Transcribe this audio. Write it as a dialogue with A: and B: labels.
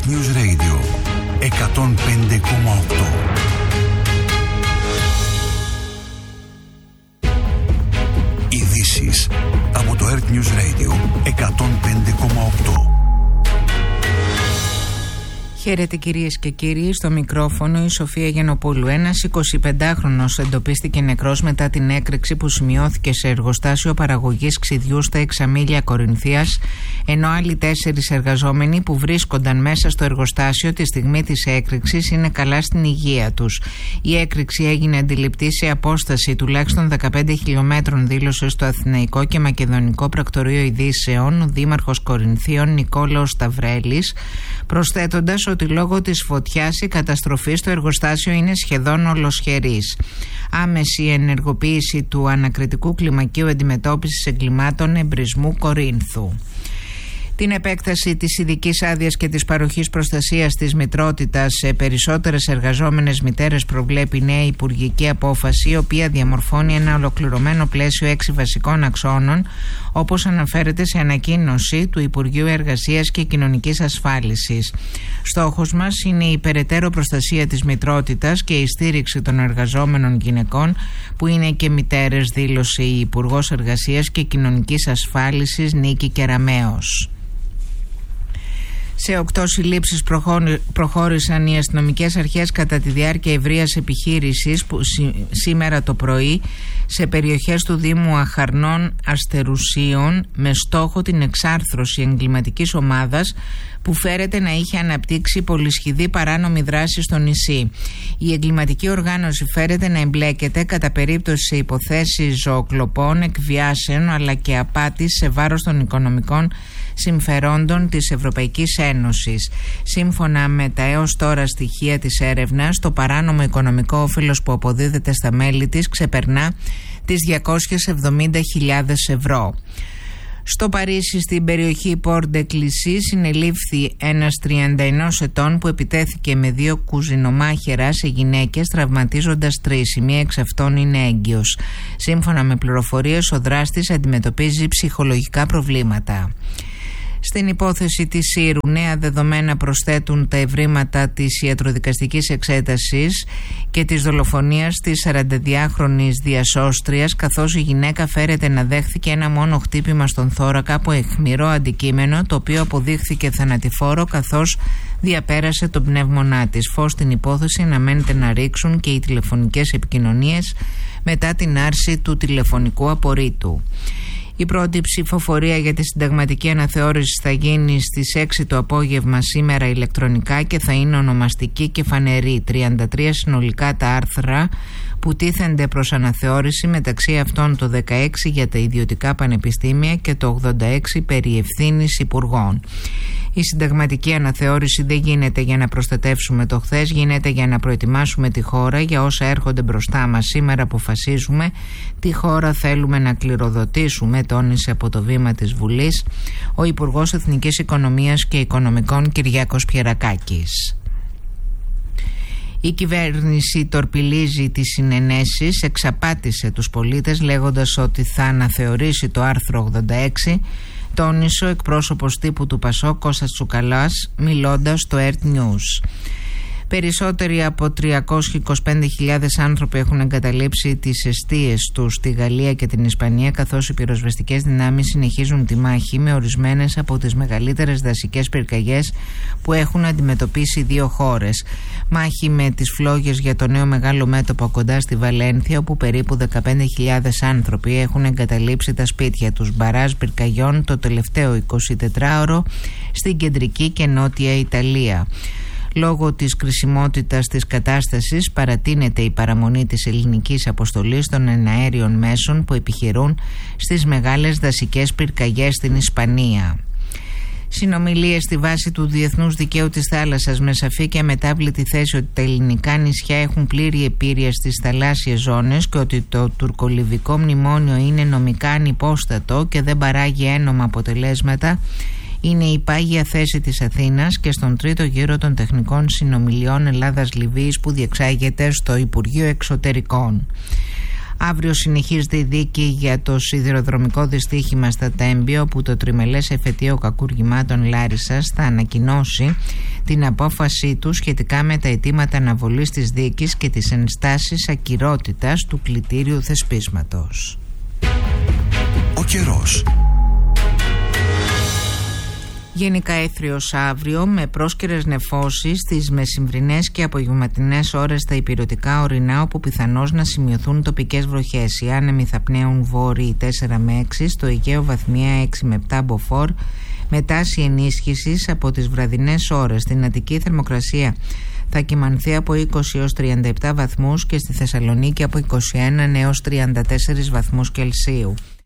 A: Earth News Radio 105,8. Ειδήσεις από το Earth News Radio 105,8.
B: Χαίρετε κυρίες και κύριοι, στο μικρόφωνο η Σοφία Γενοπούλου. Ένας 25χρονος εντοπίστηκε νεκρός μετά την έκρηξη που σημειώθηκε σε εργοστάσιο παραγωγής ξυδιού στα Εξαμήλια Κορινθίας, ενώ άλλοι 4 εργαζόμενοι που βρίσκονταν μέσα στο εργοστάσιο τη στιγμή της έκρηξης είναι καλά στην υγεία τους. Η έκρηξη έγινε αντιληπτή σε απόσταση τουλάχιστον 15 χιλιόμετρων, δήλωσε στο Αθηναϊκό και Μακεδονικό Πρακτορείο Ειδήσεων ο Δήμαρχος Κορινθίων Νικόλαος Σταυρέλης, προσθέτοντας ότι λόγω της φωτιάς η καταστροφή στο εργοστάσιο είναι σχεδόν ολοσχερής. Άμεση ενεργοποίηση του ανακριτικού κλιμακίου αντιμετώπισης εγκλημάτων εμπρισμού Κορίνθου. Την επέκταση της ειδικής άδειας και της παροχής προστασίας της μητρότητας σε περισσότερες εργαζόμενες μητέρες προβλέπει νέα υπουργική απόφαση, η οποία διαμορφώνει ένα ολοκληρωμένο πλαίσιο 6 βασικών αξώνων, όπως αναφέρεται σε ανακοίνωση του Υπουργείου Εργασίας και Κοινωνικής Ασφάλισης. Στόχος μας είναι η περαιτέρω προστασία της μητρότητας και η στήριξη των εργαζόμενων γυναικών που είναι και μητέρες, δήλωσε η Υπουργός Εργασίας και Κοινωνικής Ασφάλισης Νίκη Κεραμέως. Σε 8 συλλήψεις προχώρησαν οι αστυνομικές αρχές κατά τη διάρκεια ευρείας επιχείρησης που σήμερα το πρωί σε περιοχές του Δήμου Αχαρνών Αστερουσίων, με στόχο την εξάρθρωση εγκληματικής ομάδας που φέρεται να είχε αναπτύξει πολυσχηδή παράνομη δράση στο νησί. Η εγκληματική οργάνωση φέρεται να εμπλέκεται κατά περίπτωση σε υποθέσεις ζωοκλοπών, εκβιάσεων αλλά και απάτης σε βάρος των οικονομικών συμφερόντων της Ευρωπαϊκής Ένωσης. Σύμφωνα με τα έως τώρα στοιχεία της έρευνας, το παράνομο οικονομικό όφελος που αποδίδεται στα μέλη της ξεπερνά τις 270.000 ευρώ. Στο Παρίσι, στην περιοχή Πορ-ντε-Κλισί, συνελήφθη ένας 31 ετών που επιτέθηκε με 2 κουζινομάχαιρα σε γυναίκες, τραυματίζοντας 3. Η μία εξ αυτών είναι έγκυος. Σύμφωνα με πληροφορίες, ο δράστης αντιμετωπίζει ψυχολογικά προβλήματα. Στην υπόθεση της Σύρου, νέα δεδομένα προσθέτουν τα ευρήματα της ιατροδικαστικής εξέτασης και της δολοφονίας της 42χρονης διασώστριας, καθώς η γυναίκα φέρεται να δέχθηκε ένα μόνο χτύπημα στον θώρακα από αιχμηρό αντικείμενο, το οποίο αποδείχθηκε θανατηφόρο καθώς διαπέρασε τον πνεύμονά της. Φως στην υπόθεση αναμένεται να ρίξουν και οι τηλεφωνικές επικοινωνίες μετά την άρση του τηλεφωνικού απορρίτου. Η πρώτη ψηφοφορία για τη συνταγματική αναθεώρηση θα γίνει στις 6 το απόγευμα σήμερα ηλεκτρονικά και θα είναι ονομαστική και φανερή. 33 συνολικά τα άρθρα που τίθενται προς αναθεώρηση, μεταξύ αυτών το 16 για τα ιδιωτικά πανεπιστήμια και το 86 περί ευθύνης υπουργών. Η συνταγματική αναθεώρηση δεν γίνεται για να προστατεύσουμε το χθες, γίνεται για να προετοιμάσουμε τη χώρα για όσα έρχονται μπροστά μας. Σήμερα αποφασίζουμε τι χώρα θέλουμε να κληροδοτήσουμε, τόνισε από το βήμα της Βουλής ο Υπουργός Εθνικής Οικονομίας και Οικονομικών Κυριάκος Πιερακάκης. Η κυβέρνηση τορπιλίζει τις συνενέσεις, εξαπάτησε τους πολίτες λέγοντας ότι θα αναθεωρήσει το άρθρο 86, τόνισε ο εκπρόσωπος τύπου του ΠΑΣΟΚ Κώστας Τσουκαλάς μιλώντας στο Earth News. Περισσότεροι από 325.000 άνθρωποι έχουν εγκαταλείψει τις εστίες τους στη Γαλλία και την Ισπανία, καθώς οι πυροσβεστικές δυνάμεις συνεχίζουν τη μάχη με ορισμένες από τις μεγαλύτερες δασικές πυρκαγιές που έχουν αντιμετωπίσει 2 χώρες. Μάχη με τις φλόγες για το νέο μεγάλο μέτωπο κοντά στη Βαλένθια, όπου περίπου 15.000 άνθρωποι έχουν εγκαταλείψει τα σπίτια τους. Μπαράζ πυρκαγιών το τελευταίο 24ωρο στην κεντρική και νότια Ιταλία. Λόγω της κρισιμότητας της κατάστασης παρατείνεται η παραμονή της ελληνικής αποστολής των εναέριων μέσων που επιχειρούν στις μεγάλες δασικές πυρκαγιές στην Ισπανία. Συνομιλίες στη βάση του διεθνούς δικαίου της θάλασσας με σαφή και αμετάβλητη θέση ότι τα ελληνικά νησιά έχουν πλήρη επίρρεια στις θαλάσσιες ζώνες και ότι το τουρκολιβικό μνημόνιο είναι νομικά ανυπόστατο και δεν παράγει ένομα αποτελέσματα, είναι η πάγια θέση της Αθήνας και στον τρίτο γύρο των τεχνικών συνομιλιών Ελλάδας-Λιβύης που διεξάγεται στο Υπουργείο Εξωτερικών. Αύριο συνεχίζεται η δίκη για το σιδηροδρομικό δυστύχημα στα Τέμπη, όπου το τριμελές εφετείο κακουργημάτων Λάρισσας θα ανακοινώσει την απόφασή του σχετικά με τα αιτήματα αναβολής της δίκης και τις ενστάσεις ακυρότητας του κλητήριου θεσπίσματος.
A: Ο καιρός.
B: Γενικά έθριος αύριο με πρόσκαιρες νεφώσεις στις μεσημβρινές και απογευματινές ώρες στα ηπειρωτικά ορεινά, όπου πιθανώς να σημειωθούν τοπικές βροχές. Οι άνεμοι θα πνέουν βόρειοι 4 με 6, στο Αιγαίο βαθμία 6 με 7 μποφόρ, με τάση ενίσχυσης από τις βραδινές ώρες. Στην Αττική θερμοκρασία θα κυμανθεί από 20 έως 37 βαθμούς και στη Θεσσαλονίκη από 21 έως 34 βαθμούς Κελσίου.